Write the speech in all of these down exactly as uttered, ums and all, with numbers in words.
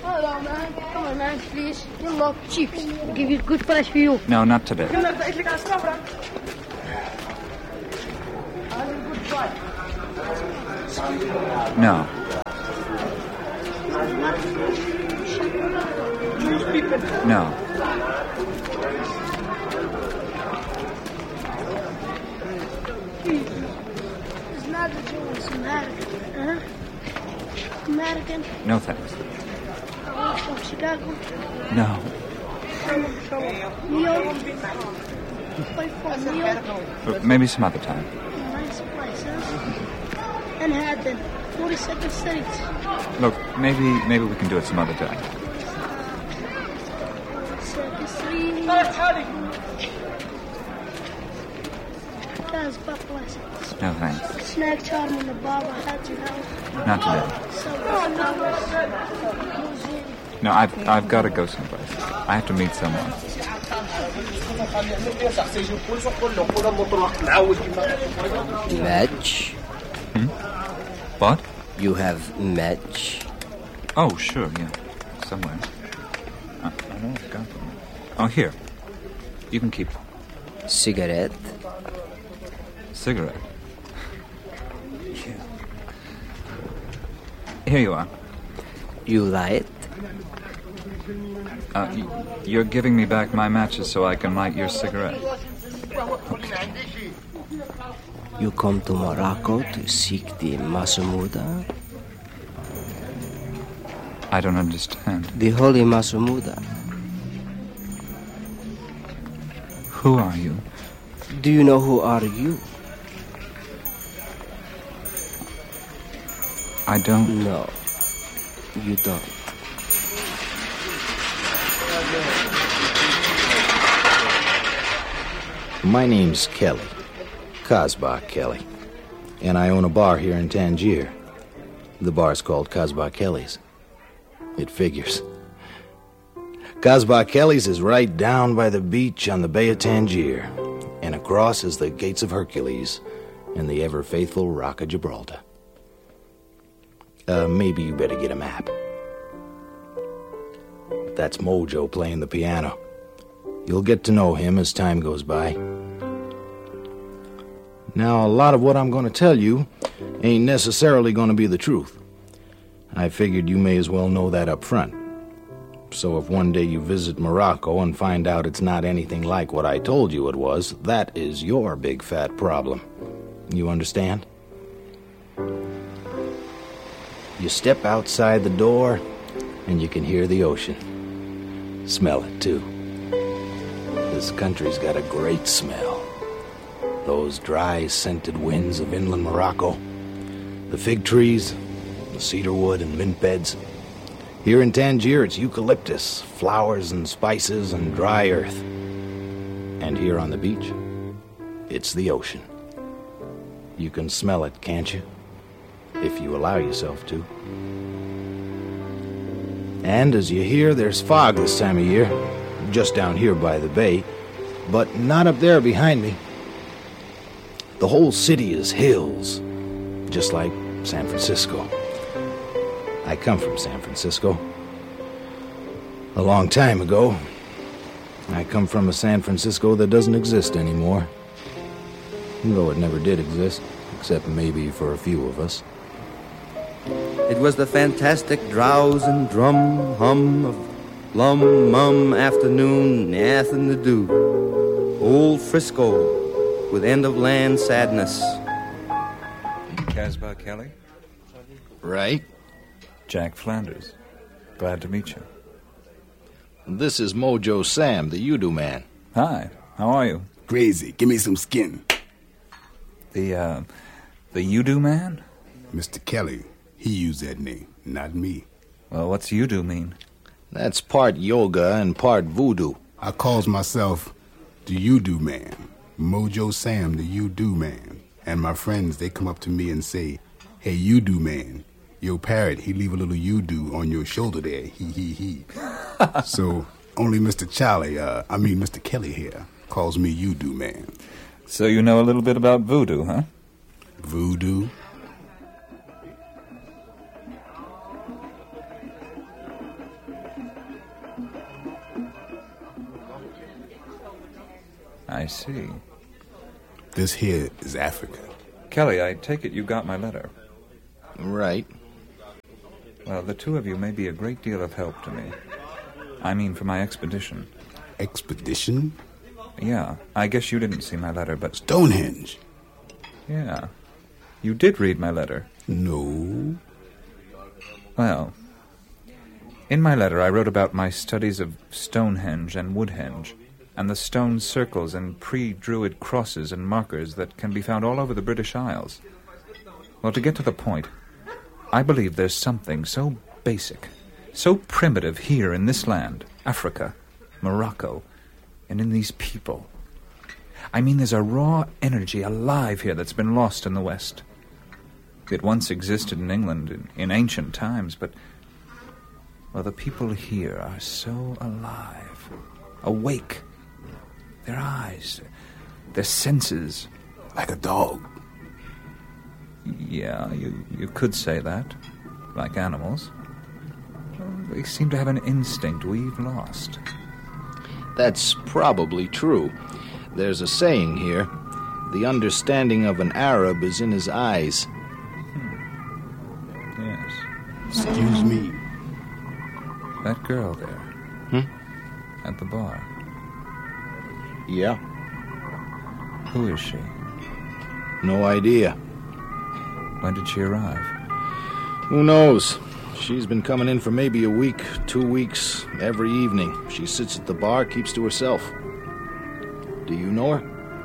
Hello, man. Come on, man, please. You love chips. I'll give you a good price for you. No, not today. No. No. It's not the Jewish American. Uh-huh. American. No, thanks. From Chicago. No. New York. Play for New York. But maybe some other time. Nice place, huh? Manhattan. forty-second Street. Look, maybe maybe we can do it some other day. forty-second Street. That's Buck Blessing. No, thanks. Snack charm in the barber hat you have. Not today. No, I've I've got to go someplace. I have to meet someone. Match? Hmm? What? You have match? Oh, sure, yeah. Somewhere. Uh, I know I've got them. Oh, here. You can keep them. Cigarette? Cigarette? Yeah. Here you are. You light? Uh, y- you're giving me back my matches so I can light your cigarette. Okay. You come to Morocco to seek the Masumuda? I don't understand. The Holy Masumuda. Who are you? Do you know who are you? I don't. No, you don't. My name's Kelly. Kazbak Kelly. And I own a bar here in Tangier. The bar's called Kazbak Kelly's. It figures. Kazbak Kelly's is right down by the beach on the Bay of Tangier. And across is the Gates of Hercules and the ever-faithful Rock of Gibraltar. Uh, maybe you better get a map. That's Mojo playing the piano. You'll get to know him as time goes by. Now, a lot of what I'm going to tell you ain't necessarily going to be the truth. I figured you may as well know that up front. So if one day you visit Morocco and find out it's not anything like what I told you it was, that is your big fat problem. You understand? You step outside the door, and you can hear the ocean. Smell it, too. This country's got a great smell. Those dry, scented winds of inland Morocco. The fig trees, the cedar wood and mint beds. Here in Tangier, it's eucalyptus, flowers and spices and dry earth. And here on the beach, it's the ocean. You can smell it, can't you? If you allow yourself to. And as you hear, there's fog this time of year, just down here by the bay, but not up there behind me. The whole city is hills, just like San Francisco. I come from San Francisco. A long time ago. I come from a San Francisco that doesn't exist anymore. Though it never did exist, except maybe for a few of us. It was the fantastic drowse and drum hum of lum mum afternoon, nothing to do. Old Frisco with end-of-land sadness. Casbah Kelly? Right? Jack Flanders. Glad to meet you. This is Mojo Sam, the Udu man. Hi, how are you? Crazy. Give me some skin. The, uh, the Udu man? Mister Kelly, he used that name, not me. Well, what's Udu mean? That's part yoga and part voodoo. I calls myself the Udu man. Mojo Sam, the Udu man. And my friends, they come up to me and say, hey, Udu man, your parrot, he leave a little Udu on your shoulder there, he, he, he. So only Mister Charlie, uh, I mean Mister Kelly here, calls me Udu man. So you know a little bit about voodoo, huh? I see. This here is Africa. Kelly, I take it you got my letter. Right. Well, the two of you may be a great deal of help to me. I mean, for my expedition. Expedition? Yeah, I guess you didn't see my letter, but... Stonehenge. Yeah. You did read my letter. No. Well, in my letter I wrote about my studies of Stonehenge and Woodhenge, and the stone circles and pre-Druid crosses and markers that can be found all over the British Isles. Well, to get to the point, I believe there's something so basic, so primitive here in this land, Africa, Morocco, and in these people. I mean, there's a raw energy alive here that's been lost in the West. It once existed in England in, in ancient times, but, well, the people here are so alive, awake. Their eyes, their senses. Like a dog. Yeah, you, you could say that. Like animals. They seem to have an instinct we've lost. That's probably true. There's a saying here, the understanding of an Arab is in his eyes. Hmm. Yes. Excuse me. That girl there. Hmm? At the bar. Yeah. Who is she? No idea. When did she arrive? Who knows? She's been coming in for maybe a week, two weeks, every evening. She sits at the bar, keeps to herself. Do you know her?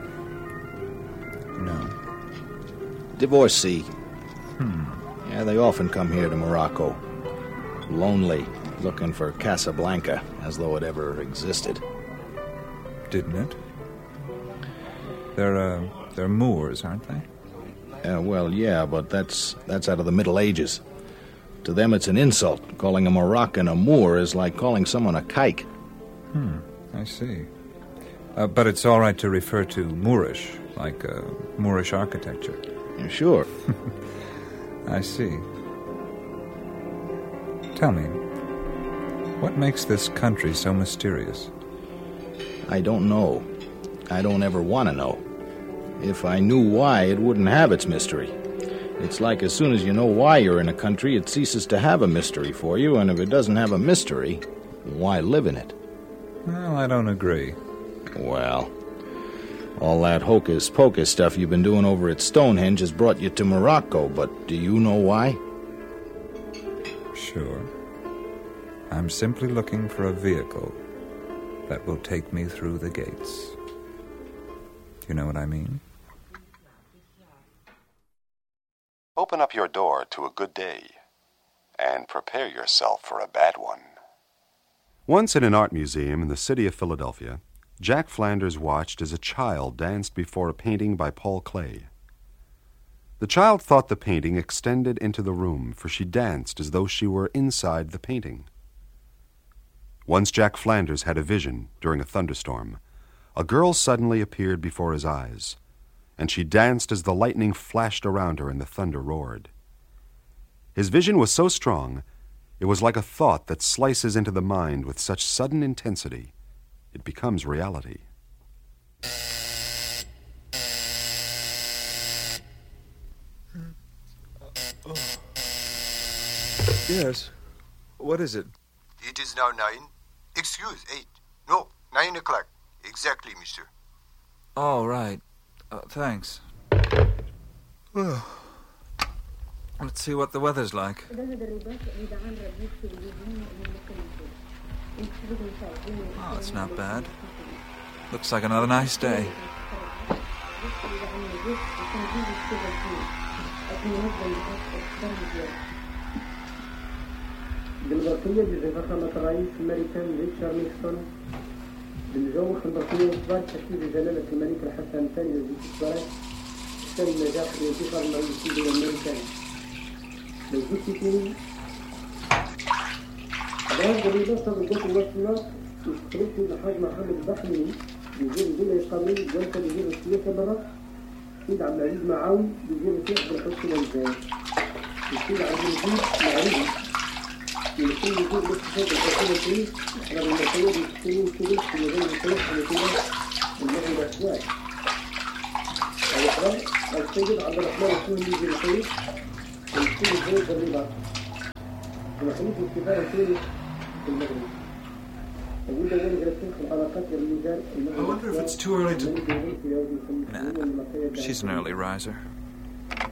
No. Divorcee. Hmm. Yeah, they often come here to Morocco. Lonely, looking for Casablanca, as though it ever existed. Didn't it? They're, uh, they're Moors, aren't they? Uh, well, yeah, but that's that's out of the Middle Ages. To them, it's an insult. Calling a Moroccan a Moor is like calling someone a kike. Hmm, I see. Uh, but it's all right to refer to Moorish, like uh, Moorish architecture. Yeah, sure. I see. Tell me, what makes this country so mysterious? I don't know. I don't ever want to know. If I knew why, it wouldn't have its mystery. It's like as soon as you know why you're in a country, it ceases to have a mystery for you, and if it doesn't have a mystery, why live in it? Well, I don't agree. Well, all that hocus-pocus stuff you've been doing over at Stonehenge has brought you to Morocco, but do you know why? Sure. I'm simply looking for a vehicle that will take me through the gates. You know what I mean? Open up your door to a good day and prepare yourself for a bad one. Once in an art museum in the city of Philadelphia, Jack Flanders watched as a child danced before a painting by Paul Klee. The child thought the painting extended into the room, for she danced as though she were inside the painting. Once Jack Flanders had a vision during a thunderstorm. A girl suddenly appeared before his eyes, and she danced as the lightning flashed around her and the thunder roared. His vision was so strong, it was like a thought that slices into the mind with such sudden intensity, it becomes reality. Yes. What is it? It is now nine. Excuse, eight. No, nine o'clock. Exactly, mister. Oh, right. Uh, thanks. Let's see what the weather's like. Oh, it's not bad. Looks like another nice day. بالبرقية بفخامة الرئيس الأمريكي ريتشارد نيكسون بالجو البرقية إثبات تشكيل جلالة الملك الحسن الثاني للزيتي الشاي النجاح الانتقال الرئيسي للأمريكان بالزيتي بعد الرئاسة بالضبط والسنات استخرجت الحاج محمد البحري وزير الدولة القانوني جلسة وزير السياسة برا سيد عبد العزيز معاوي وزير السياسة بالحكم والإنتاج السيد عبد العزيز معاوي يمكن وجود الاقتصاد الحكومي على المسؤولية التسليم الكبير في مجال الحياة الحكومية المغرب أسواق الإحرام السيد عبد الرحمن السوري بن الخير والسيد زيد الرضا ومحمود الكبار الثاني في المغرب. وجود ذلك الشيخ العلاقات والميزان. I wonder if it's too early to... Nah, she's an early riser.